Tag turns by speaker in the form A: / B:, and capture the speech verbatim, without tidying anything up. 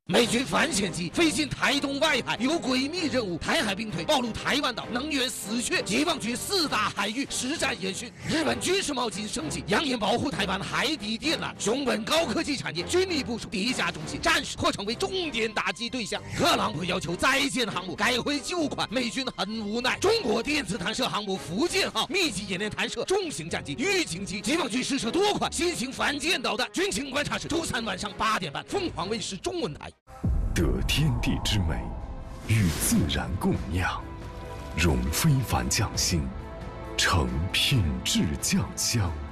A: 美军反潜机飞进台东外海，有诡秘任务。台海兵推暴露台湾岛能源死穴，解放军四大海域实战演训。日本军事贸易升级，扬言保护台湾海底电缆。熊本高科技产业军力部署地下中心，战时或成为重点打击对象。特朗普要求再建航母，改回旧款，美军很无奈。中国电子弹射航母福建号密集演练弹射重型战机预警机，解放军试射多款新型反舰导弹。军情观察室周三晚上八点半，凤凰卫视中文台。
B: 得天地之美，与自然共酿，融非凡匠心，成品质酱香。